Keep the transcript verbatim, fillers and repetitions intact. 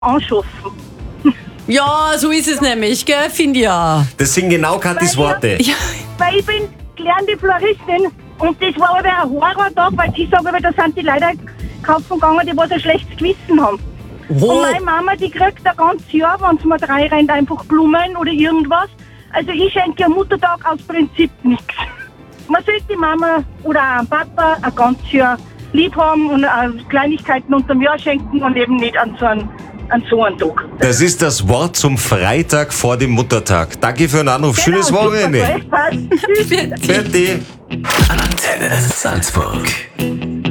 anschaffen. Ja, so ist es nämlich, gell? Finde ich auch. Das sind genau Kathis Worte. Ja. Weil ich bin gelernte Floristin und das war aber ein Horrortag, weil ich sage, da sind die Leute kaufen gegangen, die was ein schlechtes Gewissen haben. Oh. Und meine Mama, die kriegt ein ganzes Jahr, wenn es mir drei rennt, einfach Blumen oder irgendwas. Also ich schenke am Muttertag aus Prinzip nichts. Man sollte die Mama oder auch den Papa ein ganzes Jahr lieb haben und auch Kleinigkeiten unterm Jahr schenken und eben nicht an so einen, an so einen Tag. Das ist das Wort zum Freitag vor dem Muttertag. Danke für den Anruf. Schönes Genau, Wochenende. super, passt. Tschüss. Fertig. Antenne Salzburg.